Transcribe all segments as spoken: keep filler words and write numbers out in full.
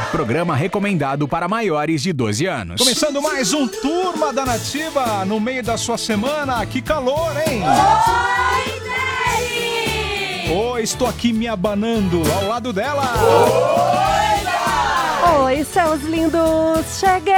programa recomendado para maiores de doze anos. Começando mais um Turma da Nativa no meio da sua semana. Que calor, hein? Oi, Nery! Oi, estou aqui me abanando ao lado dela. Oi, Dai! Oi, seus lindos! Cheguei!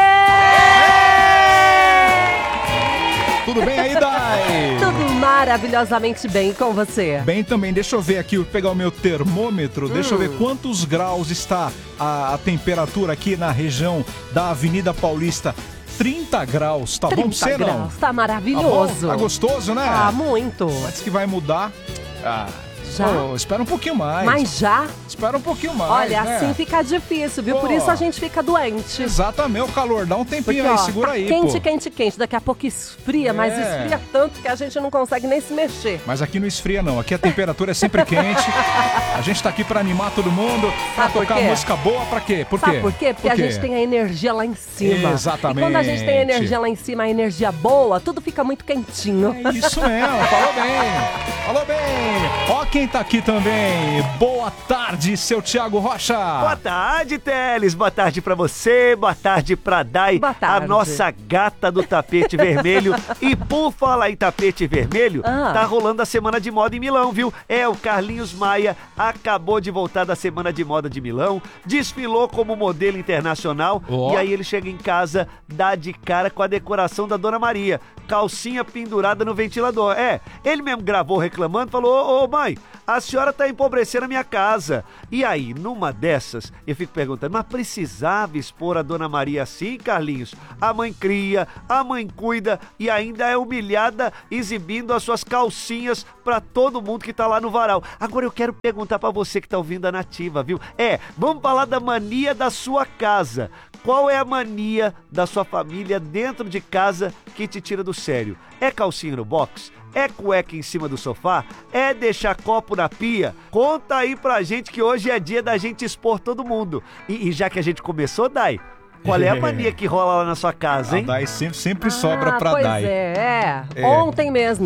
Tudo bem aí, Dai? Tudo maravilhosamente bem com você. Bem também, deixa eu ver aqui, vou pegar o meu termômetro, hum. deixa eu ver quantos graus está a, a temperatura aqui na região da Avenida Paulista. trinta graus, tá bom pra você, não? Tá maravilhoso. Tá, tá gostoso, né? Ah, muito. Antes que vai mudar. Ah, já? Oh, espera um pouquinho mais. Mas já? Espera um pouquinho mais, Olha, né? assim fica difícil, viu? Pô, por isso a gente fica doente. Exatamente, o calor, dá um tempinho. Porque, aí, ó, segura tá aí, quente, pô. quente, quente. Daqui a pouco esfria, é. mas esfria tanto que a gente não consegue nem se mexer. Mas aqui não esfria, não. Aqui a temperatura é sempre quente. A gente tá aqui pra animar todo mundo, pra Sabe tocar música boa, pra quê? Por Sabe quê? por quê? Porque por quê? a gente tem a energia lá em cima. Exatamente. E quando a gente tem a energia lá em cima, a energia boa, tudo fica muito quentinho. É isso mesmo, falou bem. Falou bem. Ó quem tá aqui também. Boa tarde, seu Thiago Rocha. Boa tarde, Teles. Boa tarde pra você, boa tarde pra Dai, boa tarde. A nossa gata do tapete vermelho. E por falar em tapete vermelho, ah. tá rolando a Semana de Moda em Milão, viu? É, o Carlinhos Maia acabou de voltar da Semana de Moda de Milão, desfilou como modelo internacional, oh. e aí ele chega em casa, dá de cara com a decoração da Dona Maria, calcinha pendurada no ventilador. É, ele mesmo gravou reclamando, falou, ô, ô mãe, a senhora tá empobrecendo a minha casa. E aí, numa dessas, eu fico perguntando, mas precisava expor a Dona Maria assim, Carlinhos? A mãe cria, a mãe cuida e ainda é humilhada exibindo as suas calcinhas pra todo mundo que tá lá no varal. Agora eu quero perguntar pra você que tá ouvindo a Nativa, viu? É, vamos falar da mania da sua casa. Qual é a mania da sua família dentro de casa que te tira do sério? É calcinha no box? É cueca em cima do sofá? É deixar copo na pia? Conta aí pra gente que hoje é dia da gente expor todo mundo. E, e já que a gente começou, Dai, qual é a mania que rola lá na sua casa, hein? A Dai sempre, sempre sobra ah, pra pois Dai. É, é. é. Ontem mesmo